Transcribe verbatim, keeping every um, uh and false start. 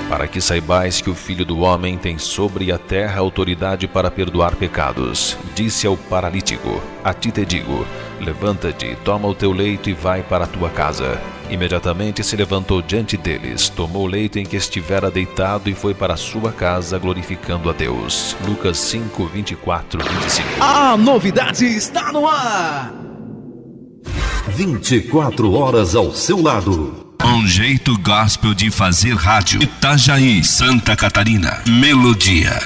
para que saibais que o Filho do Homem tem sobre a terra autoridade para perdoar pecados. Disse ao paralítico: a ti te digo, levanta-te, toma o teu leito e vai para a tua casa. Imediatamente se levantou diante deles, tomou o leito em que estivera deitado e foi para a sua casa, glorificando a Deus. Lucas cinco, vinte e quatro, vinte e cinco. A novidade está no ar! vinte e quatro horas ao seu lado. Um jeito gospel de fazer rádio. Itajaí, Santa Catarina. Melodia.